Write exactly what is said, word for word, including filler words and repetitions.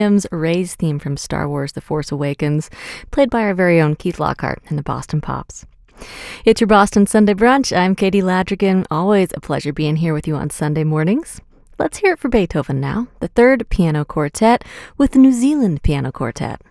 Tim's Ray's theme from Star Wars The Force Awakens, played by our very own Keith Lockhart and the Boston Pops. It's your Boston Sunday Brunch. I'm Katie Ladrigan. Always a pleasure being here with you on Sunday mornings. Let's hear it for Beethoven now, the third piano quartet with the New Zealand Piano Quartet.